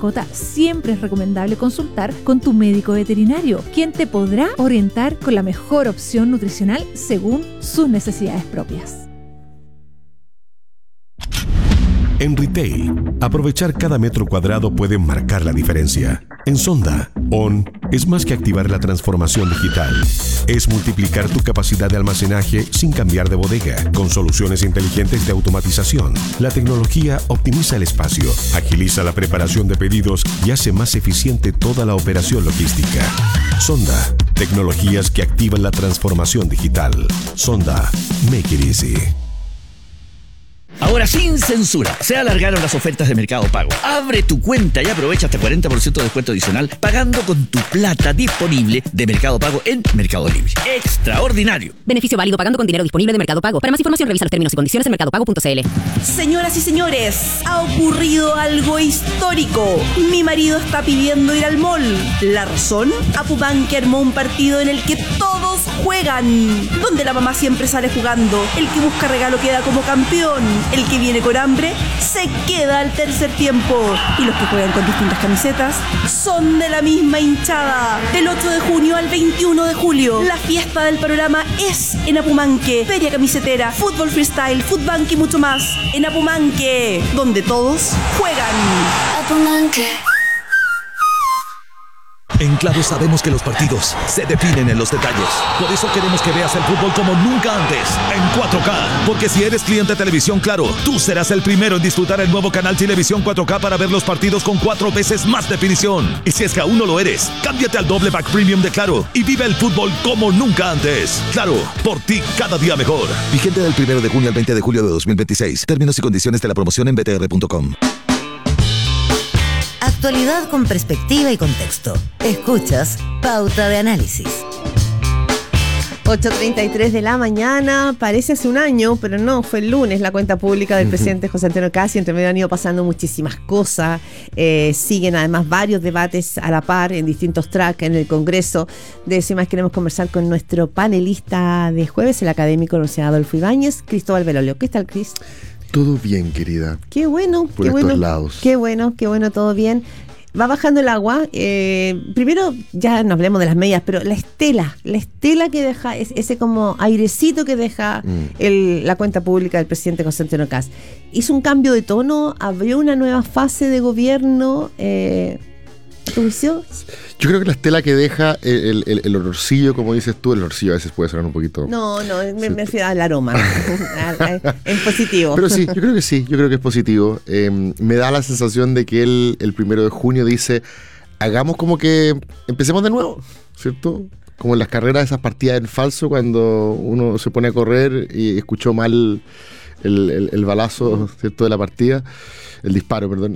mascota, siempre es recomendable consultar con tu médico veterinario, quien te podrá orientar con la mejor opción nutricional según sus necesidades propias. En retail, aprovechar cada metro cuadrado puede marcar la diferencia. En Sonda, ON es más que activar la transformación digital. Es multiplicar tu capacidad de almacenaje sin cambiar de bodega. Con soluciones inteligentes de automatización, la tecnología optimiza el espacio, agiliza la preparación de pedidos y hace más eficiente toda la operación logística. Sonda, tecnologías que activan la transformación digital. Sonda, make it easy. Ahora sin censura, se alargaron las ofertas de Mercado Pago. Abre tu cuenta y aprovecha hasta 40% de descuento adicional pagando con tu plata disponible de Mercado Pago en Mercado Libre. ¡Extraordinario! Beneficio válido pagando con dinero disponible de Mercado Pago. Para más información revisa los términos y condiciones en mercadopago.cl. Señoras y señores, ha ocurrido algo histórico. Mi marido está pidiendo ir al mall. ¿La razón? Apumanque armó un partido en el que todos juegan, donde la mamá siempre sale jugando. El que busca regalo queda como campeón. El que viene con hambre se queda al tercer tiempo. Y los que juegan con distintas camisetas son de la misma hinchada. Del 8 de junio al 21 de julio, la fiesta del programa es en Apumanque. Feria camisetera, fútbol freestyle, footbank y mucho más. En Apumanque, donde todos juegan. Apumanque. En Claro sabemos que los partidos se definen en los detalles. Por eso queremos que veas el fútbol como nunca antes, en 4K. Porque si eres cliente de Televisión Claro, tú serás el primero en disfrutar el nuevo canal Televisión 4K para ver los partidos con 4 veces más definición. Y si es que aún no lo eres, cámbiate al doble pack premium de Claro y vive el fútbol como nunca antes. Claro, por ti cada día mejor. Vigente del 1 de junio al 20 de julio de 2026. Términos y condiciones de la promoción en btr.com. Actualidad con perspectiva y contexto. Escuchas Pauta de Análisis. 8:33 de la mañana, parece hace un año, pero no, fue el lunes la cuenta pública del presidente José Antonio Kast, y entre medio han ido pasando muchísimas cosas, siguen además varios debates a la par en distintos tracks en el Congreso. De eso y más queremos conversar con nuestro panelista de jueves, el académico Universidad Adolfo Ibáñez, Cristóbal Belolio. ¿Qué tal, Cris? Todo bien, querida. Qué bueno, por qué estos bueno, lados. Qué bueno, todo bien. Va bajando el agua. Primero, ya no hablemos de las medias, pero la estela que deja, ese como airecito que deja la cuenta pública del presidente José Antonio Kast. Hizo un cambio de tono, abrió una nueva fase de gobierno. ¿Tu visión? Yo creo que la estela que deja el olorcillo, como dices tú, el olorcillo a veces puede sonar un poquito... No, me refiero al aroma. Es positivo. Pero sí, yo creo que es positivo. Me da la sensación de que él, el 1 de junio, dice, hagamos como que empecemos de nuevo, ¿cierto? Como en las carreras, esas partidas en falso, cuando uno se pone a correr y escuchó mal el balazo, ¿cierto?, de la partida, el disparo, perdón,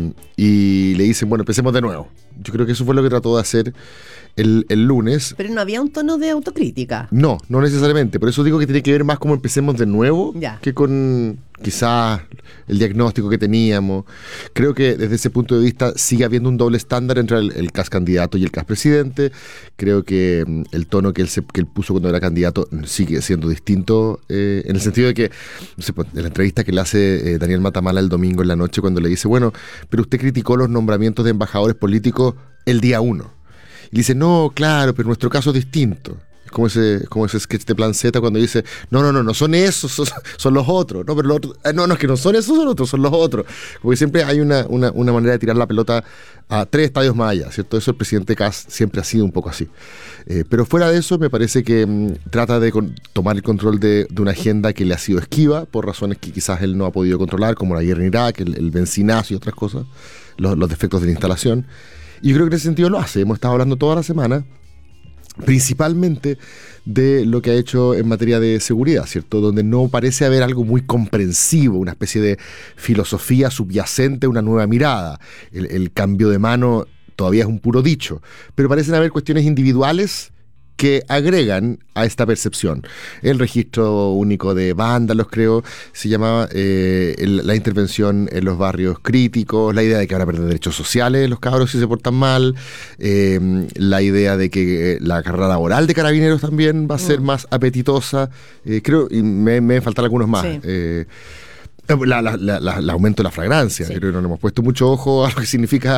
y le dicen, bueno, empecemos de nuevo. Yo creo que eso fue lo que trató de hacer el lunes. Pero no había un tono de autocrítica. No necesariamente. Por eso digo que tiene que ver más como empecemos de nuevo que con quizás el diagnóstico que teníamos. Creo que desde ese punto de vista sigue habiendo un doble estándar entre el Kast candidato y el Kast presidente. Creo que el tono que él puso cuando era candidato sigue siendo distinto, en el sentido de que, no sé, en la entrevista que le hace Daniel Matamala el domingo en la noche, cuando le dice, bueno, pero usted criticó los nombramientos de embajadores políticos el día 1. Y le dice, no, claro, pero nuestro caso es distinto. Es como ese sketch de Plan Z cuando dice, no son esos, son los otros. No, pero los otros, no, es que no son esos, son otros, son los otros. Porque siempre hay una manera de tirar la pelota a 3 estadios más allá, ¿cierto? Eso el presidente Kast siempre ha sido un poco así. Pero fuera de eso, me parece que trata de tomar el control de una agenda que le ha sido esquiva, por razones que quizás él no ha podido controlar, como la guerra en Irak, el bencinazo y otras cosas, los defectos de la instalación. Y yo creo que en ese sentido lo hace. Hemos estado hablando toda la semana principalmente de lo que ha hecho en materia de seguridad, ¿cierto? Donde no parece haber algo muy comprensivo, una especie de filosofía subyacente, una nueva mirada. El cambio de mano todavía es un puro dicho, pero parecen haber cuestiones individuales que agregan a esta percepción. El registro único de vándalos, creo, se llamaba, la intervención en los barrios críticos, la idea de que van a perder derechos sociales los cabros si se portan mal, la idea de que la carrera laboral de carabineros también va a ser más apetitosa, creo, y me faltan algunos más. Sí. El aumento de la flagrancia, sí. Creo que no le hemos puesto mucho ojo a lo que significa